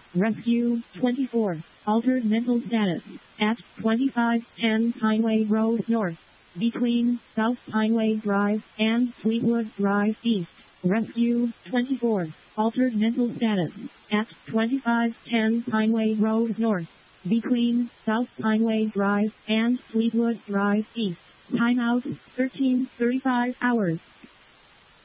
Rescue 24. Altered mental status. At 2510 Pineway Road North. Between South Pineway Drive and Fleetwood Drive East. Rescue 24. Altered mental status. At 2510 Pineway Road North. Between South Pineway Drive and Fleetwood Drive East. Timeout 13:35 hours.